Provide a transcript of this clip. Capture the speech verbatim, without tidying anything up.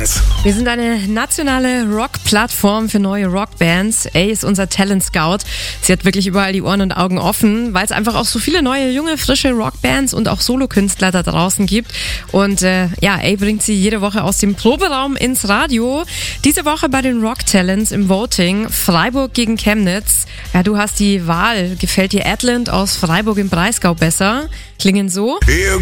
Bands. Wir sind eine nationale Rock-Plattform für neue Rockbands. A ist unser Talent Scout. Sie hat wirklich überall die Ohren und Augen offen, weil es einfach auch so viele neue, junge, frische Rockbands und auch Solokünstler da draußen gibt. Und äh, ja, A bringt sie jede Woche aus dem Proberaum ins Radio. Diese Woche bei den Rock Talents im Voting Freiburg gegen Chemnitz. Ja, du hast die Wahl. Gefällt dir Adland aus Freiburg im Breisgau besser? Klingen so. You